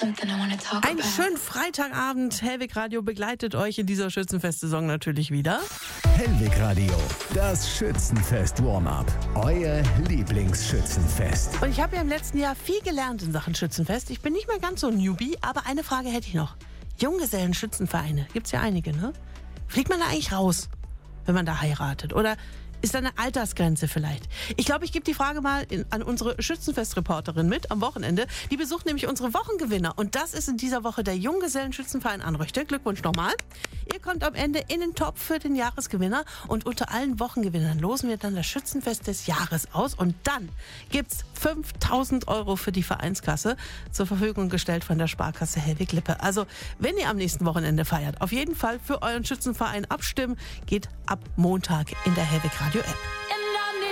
Einen schönen Freitagabend. Hellwig Radio begleitet euch in dieser Schützenfest-Saison natürlich wieder. Hellwig Radio, das Schützenfest Warm-Up. Euer Lieblingsschützenfest. Und ich habe ja im letzten Jahr viel gelernt in Sachen Schützenfest. Ich bin nicht mehr ganz so ein Newbie, aber eine Frage hätte ich noch. Junggesellenschützenvereine, gibt's ja einige, ne? Fliegt man da eigentlich raus, wenn man da heiratet? Oder ist da eine Altersgrenze vielleicht? Ich glaube, ich gebe die Frage mal an unsere Schützenfest-Reporterin mit am Wochenende. Die besucht nämlich unsere Wochengewinner. Und das ist in dieser Woche der Junggesellenschützenverein Anröchte. Glückwunsch nochmal. Ihr kommt am Ende in den Topf für den Jahresgewinner. Und unter allen Wochengewinnern losen wir dann das Schützenfest des Jahres aus. Und dann gibt's 5.000 € für die Vereinskasse zur Verfügung gestellt von der Sparkasse Hellwig-Lippe. Also, wenn ihr am nächsten Wochenende feiert, auf jeden Fall für euren Schützenverein abstimmen. Geht ab Montag in der Hellwig Radio App.